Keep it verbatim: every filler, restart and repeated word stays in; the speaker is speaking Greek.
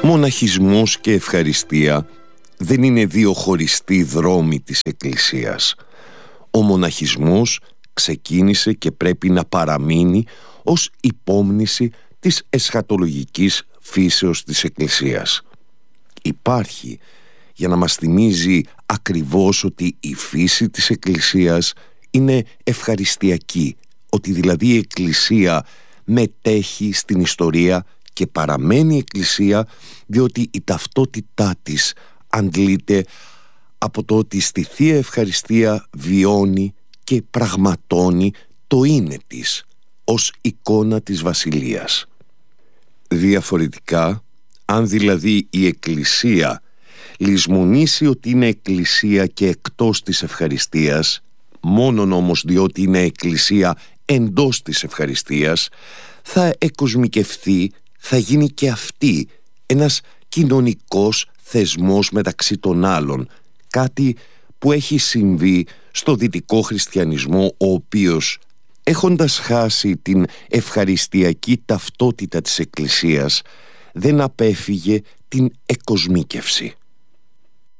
Μοναχισμός και ευχαριστία δεν είναι δύο χωριστοί δρόμοι της Εκκλησίας. Ο μοναχισμός ξεκίνησε και πρέπει να παραμείνει ως υπόμνηση της εσχατολογικής φύσεως της Εκκλησίας. Υπάρχει για να μας θυμίζει ακριβώς ότι η φύση της Εκκλησίας είναι ευχαριστιακή, ότι δηλαδή η Εκκλησία μετέχει στην ιστορία και παραμένει Εκκλησία διότι η ταυτότητά της αντλείται από το ότι στη Θεία Ευχαριστία βιώνει και πραγματώνει το είναι της ως εικόνα της Βασιλείας. Διαφορετικά, αν δηλαδή η Εκκλησία λησμονήσει ότι είναι Εκκλησία και εκτός της ευχαριστίας, μόνον όμως διότι είναι Εκκλησία εντός της ευχαριστίας, θα εκοσμικευθεί, θα γίνει και αυτή ένας κοινωνικός θεσμός μεταξύ των άλλων, κάτι που έχει συμβεί στο δυτικό χριστιανισμό, ο οποίος, έχοντας χάσει την ευχαριστιακή ταυτότητα της Εκκλησίας, δεν απέφυγε την εκοσμίκευση.